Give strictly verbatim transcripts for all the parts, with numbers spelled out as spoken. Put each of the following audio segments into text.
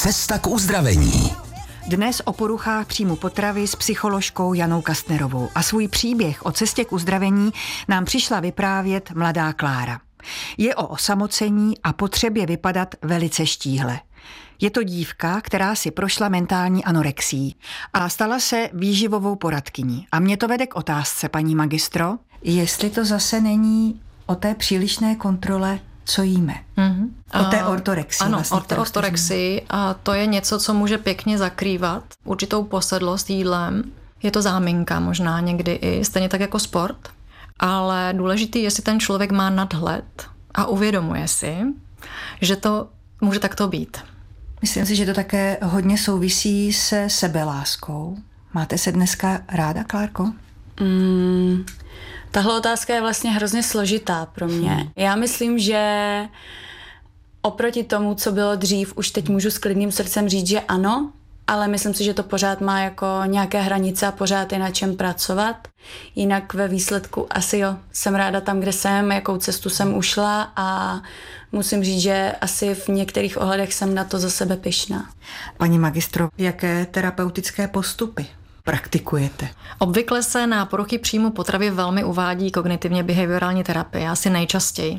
Cesta k uzdravení. Dnes o poruchách příjmu potravy s psycholožkou Janou Kastnerovou a svůj příběh o cestě k uzdravení nám přišla vyprávět mladá Klára. Je o osamocení a potřebě vypadat velice štíhle. Je to dívka, která si prošla mentální anorexií a stala se výživovou poradkyní. A mě to vede k otázce, paní magistro, jestli to zase není o té přílišné kontrole, co jíme. Mm-hmm. O té ortorexii. Ano, vlastně, o té ortorexii a to je něco, co může pěkně zakrývat určitou posedlost jídlem. Je to záminka možná někdy i, stejně tak jako sport, ale důležitý je, jestli ten člověk má nadhled a uvědomuje si, že to může takto být. Myslím si, že to také hodně souvisí se sebeláskou. Máte se dneska ráda, Klárko? Mm, tahle otázka je vlastně hrozně složitá pro mě. Hmm. Já myslím, že oproti tomu, co bylo dřív, už teď můžu s klidným srdcem říct, že ano, ale myslím si, že to pořád má jako nějaké hranice a pořád je na čem pracovat. Jinak ve výsledku asi jo, jsem ráda tam, kde jsem, jakou cestu jsem ušla a musím říct, že asi v některých ohledech jsem na to za sebe pyšná. Paní magistro, jaké terapeutické postupy praktikujete? Obvykle se na poruchy příjmu potravy velmi uvádí kognitivně behaviorální terapie, asi nejčastěji.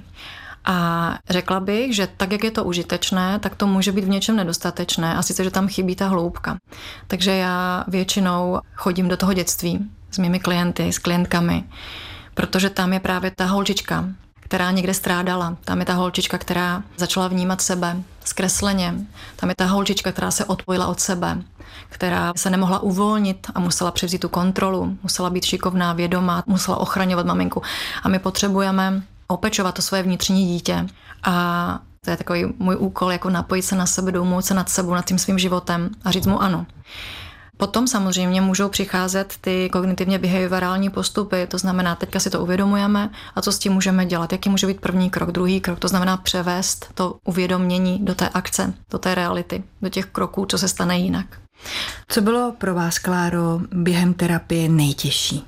A řekla bych, že tak, jak je to užitečné, tak to může být v něčem nedostatečné a sice, že tam chybí ta hloubka. Takže já většinou chodím do toho dětství s mými klienty, s klientkami, protože tam je právě ta holčička, která někde strádala. Tam je ta holčička, která začala vnímat sebe zkresleně. Tam je ta holčička, která se odpojila od sebe, která se nemohla uvolnit a musela převzít tu kontrolu, musela být šikovná, vědomá, musela ochraňovat maminku. A my potřebujeme opečovat to svoje vnitřní dítě. A to je takový můj úkol, jako napojit se na sebe, doumout se nad sebou, nad tím svým životem a říct mu ano. Potom samozřejmě můžou přicházet ty kognitivně behaviorální postupy, to znamená, teďka si to uvědomujeme a co s tím můžeme dělat, jaký může být první krok, druhý krok, to znamená převést to uvědomění do té akce, do té reality, do těch kroků, co se stane jinak. Co bylo pro vás, Kláro, během terapie nejtěžší?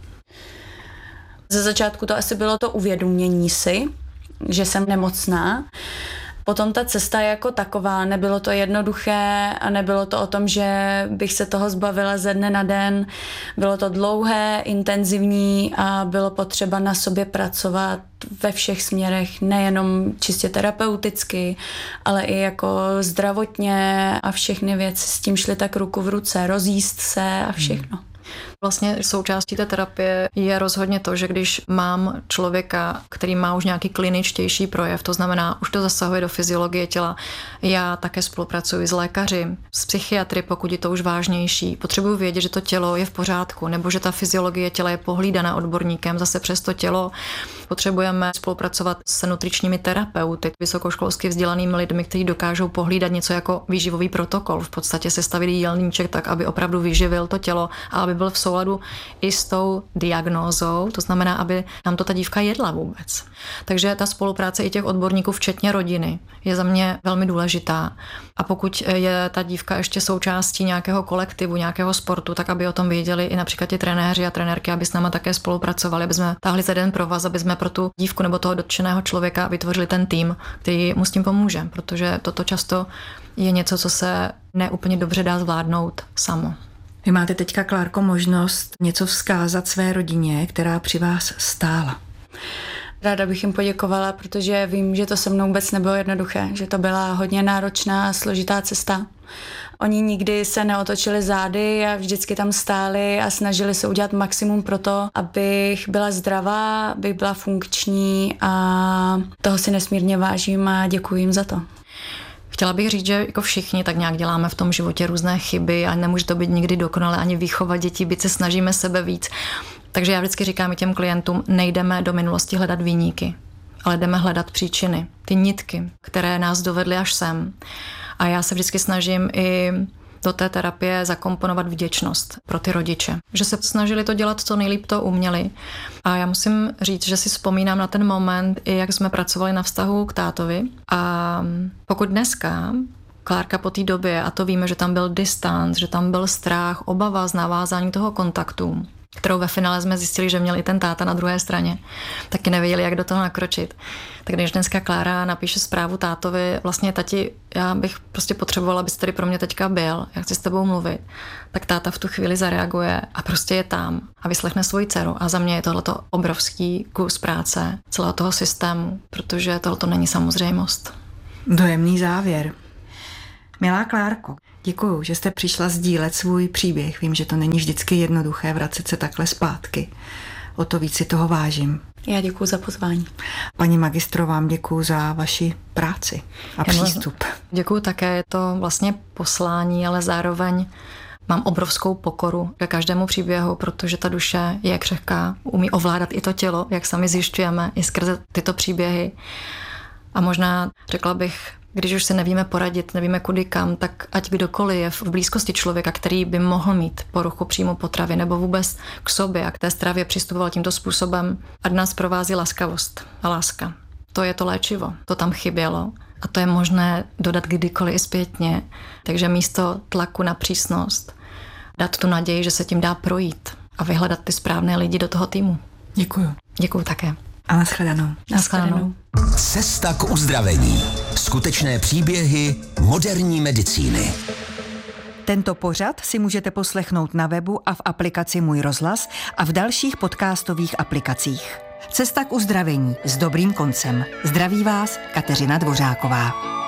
Ze začátku to asi bylo to uvědomění si, že jsem nemocná. Potom ta cesta jako taková, nebylo to jednoduché a nebylo to o tom, že bych se toho zbavila ze dne na den. Bylo to dlouhé, intenzivní a bylo potřeba na sobě pracovat ve všech směrech, nejenom čistě terapeuticky, ale i jako zdravotně a všechny věci s tím šly tak ruku v ruce, rozjíst se a všechno. Vlastně součástí té terapie je rozhodně to, že když mám člověka, který má už nějaký kliničtější projev, to znamená, už to zasahuje do fyziologie těla, já také spolupracuji s lékaři, s psychiatry, pokud je to už vážnější. Potřebuji vědět, že to tělo je v pořádku, nebo že ta fyziologie těla je pohlídaná odborníkem zase přes to tělo. Potřebujeme spolupracovat s nutričními terapeuty, vysokoškolsky vzdělanými lidmi, kteří dokážou pohlídat něco jako výživový protokol, v podstatě sestavit jídelníček tak, aby opravdu vyživil to tělo a aby byl v souladu i s tou diagnózou, to znamená, aby nám to ta dívka jedla vůbec. Takže ta spolupráce i těch odborníků, včetně rodiny, je za mě velmi důležitá. A pokud je ta dívka ještě součástí nějakého kolektivu, nějakého sportu, tak aby o tom věděli i například ti trenéři a trenérky, aby s náma také spolupracovali, aby jsme táhli za jeden provaz, aby jsme pro tu dívku nebo toho dotčeného člověka vytvořili ten tým, který mu s tím pomůže, protože toto často je něco, co se neúplně dobře dá zvládnout samo. Vy máte teďka, Klárko, možnost něco vzkázat své rodině, která při vás stála. Ráda bych jim poděkovala, protože vím, že to se mnou vůbec nebylo jednoduché, že to byla hodně náročná a složitá cesta. Oni nikdy se neotočili zády a vždycky tam stáli a snažili se udělat maximum pro to, abych byla zdravá, abych byla funkční a toho si nesmírně vážím a děkuji jim za to. Chtěla bych říct, že jako všichni tak nějak děláme v tom životě různé chyby a nemůže to být nikdy dokonale ani výchova dětí, byť se snažíme sebe víc. Takže já vždycky říkám i těm klientům, nejdeme do minulosti hledat viníky, ale jdeme hledat příčiny, ty nitky, které nás dovedly až sem. A já se vždycky snažím i do té terapie zakomponovat vděčnost pro ty rodiče. Že se snažili to dělat, co nejlíp to uměli. A já musím říct, že si vzpomínám na ten moment, i jak jsme pracovali na vztahu k tátovi. A pokud dneska Klárka po té době, a to víme, že tam byl distanc, že tam byl strach, obava z navázání toho kontaktu, kterou ve finále jsme zjistili, že měl i ten táta na druhé straně. Taky nevěděli, jak do toho nakročit. Tak když dneska Klára napíše zprávu tátovi, vlastně tati, já bych prostě potřebovala, abys tady pro mě teďka byl, já chci s tebou mluvit, tak táta v tu chvíli zareaguje a prostě je tam a vyslechne svoji dceru. A za mě je tohleto obrovský kus práce celého toho systému, protože tohleto není samozřejmost. Dojemný závěr. Milá Klárko, děkuju, že jste přišla sdílet svůj příběh. Vím, že to není vždycky jednoduché vracet se takhle zpátky. O to víc si toho vážím. Já děkuju za pozvání. Paní magistro, vám děkuju za vaši práci a přístup. Děkuju také, je to vlastně poslání, ale zároveň mám obrovskou pokoru ke každému příběhu, protože ta duše je křehká, umí ovládat i to tělo, jak sami zjišťujeme, i skrze tyto příběhy. A možná řekla bych, když už se nevíme poradit, nevíme kudy kam, tak ať kdokoliv je v blízkosti člověka, který by mohl mít poruchu příjmu potravy nebo vůbec k sobě a k té stravě přistupoval tímto způsobem, ať nás provází laskavost a láska. To je to léčivo, to tam chybělo a to je možné dodat kdykoliv i zpětně. Takže místo tlaku na přísnost dát tu naději, že se tím dá projít a vyhledat ty správné lidi do toho týmu. Děkuju. Děkuju také. A nashledanou. Nashledanou. Cesta k uzdravení. Skutečné příběhy moderní medicíny. Tento pořad si můžete poslechnout na webu a v aplikaci Můj rozhlas a v dalších podcastových aplikacích. Cesta k uzdravení s dobrým koncem. Zdraví vás Kateřina Dvořáková.